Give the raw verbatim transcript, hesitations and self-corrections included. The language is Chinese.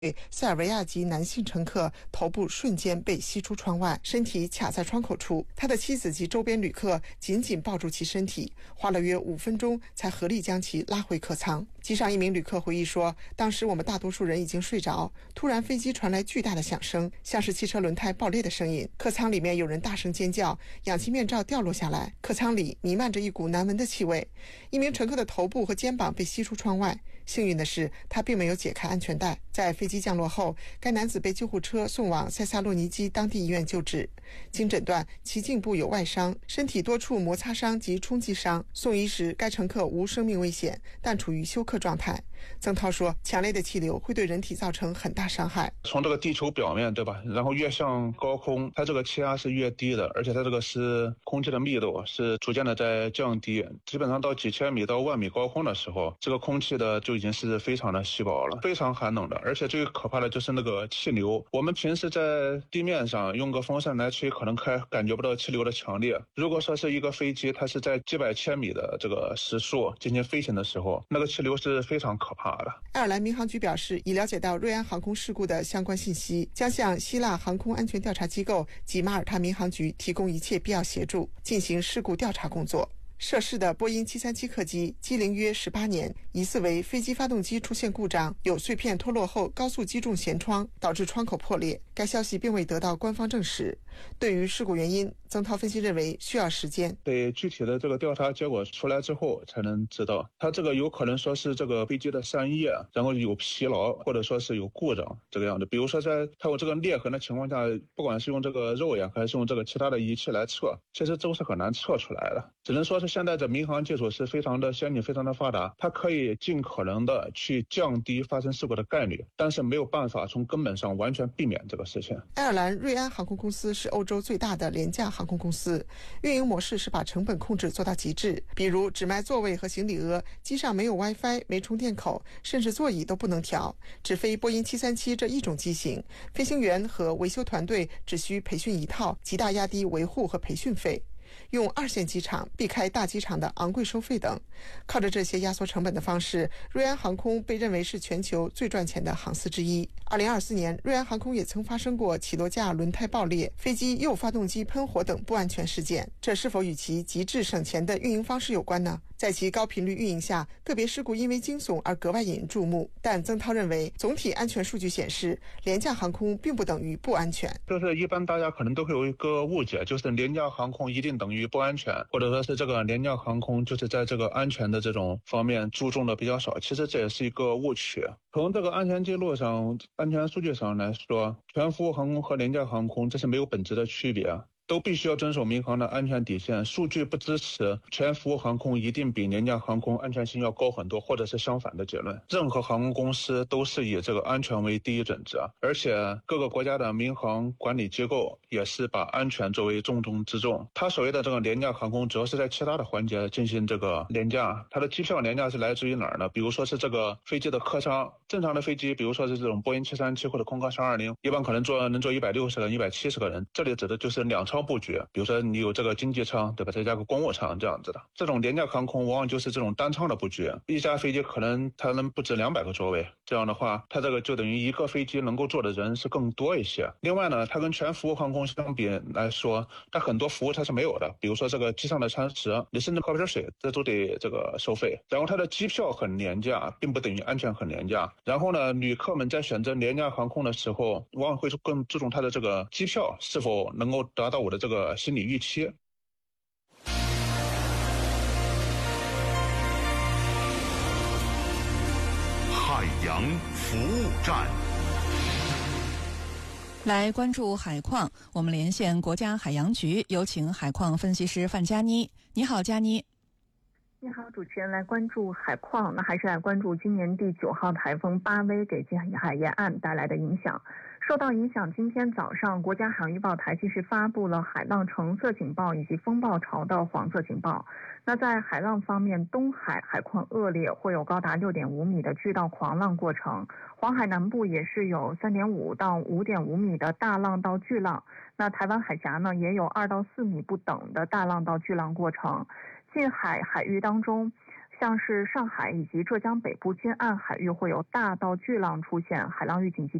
塞尔维亚籍男性乘客头部瞬间被吸出窗外，身体卡在窗口处，他的妻子及周边旅客紧紧抱住其身体，花了约五分钟才合力将其拉回客舱。机上一名旅客回忆说，当时我们大多数人已经睡着，突然飞机传来巨大的响声，像是汽车轮胎爆裂的声音，客舱里面有人大声尖叫，氧气面罩掉落下来，客舱里弥漫着一股难闻的气味，一名乘客的头部和肩膀被吸出窗外，幸运的是他并没有解开安全带。在飞机降落后，该男子被救护车送往塞萨洛尼基当地医院救治，经诊断其颈部有外伤，身体多处摩擦伤及冲击伤，送医时该乘客无生命危险，但处于休克状态。曾涛说，强烈的气流会对人体造成很大伤害。 从这个地球表面，对吧，然后越向高空，它这个气压是越低的，而且它这个是空气的密度是逐渐的在降低，基本上到几千米到万米高空的时候，这个空气的就已经是非常的稀薄了，非常寒冷的。而且最可怕的就是那个气流，我们平时在地面上用个风扇来吹，可能开感觉不到气流的强烈。如果说是一个飞机，它是在几百千米的这个时速进行飞行的时候，那个气流是非常可怕的。 爱尔兰民航局表示，已了解到瑞安航空事故的相关信息，将向希腊航空安全调查机构及马耳他民航局提供一切必要协助，进行事故调查工作。涉事的波音七三七客机机龄约十八年，疑似为飞机发动机出现故障，有碎片脱落后高速击中舷窗，导致窗口破裂。该消息并未得到官方证实。对于事故原因，曾涛分析认为需要时间， 对具体的这个调查结果出来之后才能知道。它这个有可能说是这个飞机的扇叶，然后有疲劳，或者说是有故障这个样子。比如说在它有这个裂痕的情况下，不管是用这个肉眼还是用这个其他的仪器来测，其实都是很难测出来的。只能说是现在的民航技术是非常的先进，非常的发达，它可以尽可能的去降低发生事故的概率，但是没有办法从根本上完全避免这个事情。 爱尔兰瑞安航空公司是欧洲最大的廉价航空公司，运营模式是把成本控制做到极致，比如只卖座位和行李额，机上没有 WiFi， 没充电口，甚至座椅都不能调，只飞波音七三七这一种机型，飞行员和维修团队只需培训一套，极大压低维护和培训费。用二线机场避开大机场的昂贵收费等，靠着这些压缩成本的方式，瑞安航空被认为是全球最赚钱的航司之一。二零二四年，瑞安航空也曾发生过起落架轮胎爆裂、飞机右发动机喷火等不安全事件，这是否与其极致省钱的运营方式有关呢？在其高频率运营下，个别事故因为惊悚而格外引人注目。但曾涛认为，总体安全数据显示，廉价航空并不等于不安全。 就是一般大家可能都会有一个误解，就是廉价航空一定等于不安全，或者说是这个廉价航空就是在这个安全的这种方面注重的比较少。其实这也是一个误区。从这个安全记录上、安全数据上来说，全服务航空和廉价航空这是没有本质的区别，都必须要遵守民航的安全底线。数据不支持全服务航空一定比廉价航空安全性要高很多，或者是相反的结论。任何航空公司都是以这个安全为第一准则，而且各个国家的民航管理机构也是把安全作为重中之重。它所谓的这个廉价航空主要是在其他的环节进行这个廉价，它的机票廉价是来自于哪儿呢？比如说是这个飞机的客舱，正常的飞机比如说是这种波音七三七或者空客三二零，一般可能坐能坐一百六十个人、一百七十个人，这里指的就是两舱布局，比如说你有这个经济舱，对吧，再加个公务舱这样子的。这种廉价航空往往就是这种单舱的布局，一架飞机可能它能不止两百个座位，这样的话它这个就等于一个飞机能够坐的人是更多一些。另外呢，它跟全服务航空相比来说，它很多服务它是没有的，比如说这个机上的餐食，你甚至喝瓶水这都得这个收费。然后它的机票很廉价，并不等于安全很廉价。然后呢，旅客们在选择廉价航空的时候，往往会更注重它的这个机票是否能够达到我的这个心理预期。 海洋服务站， 来关注海况，我们连线国家海洋局，有请海况分析师范佳妮。你好，佳妮。 你好，主持人，来关注海况，那还是来关注今年第九号台风巴威给近海沿岸带来的影响。受到影响，今天早上国家海洋预报台及时发布了海浪橙色警报以及风暴潮的黄色警报。那在海浪方面，东海海况恶劣，会有高达 六点五米的巨到狂浪过程，黄海南部也是有 三点五到五点五米的大浪到巨浪，那台湾海峡呢也有二到四米不等的大浪到巨浪过程。近海海域当中， 像是上海以及浙江北部沿岸海域会有大到巨浪出现，海浪预警级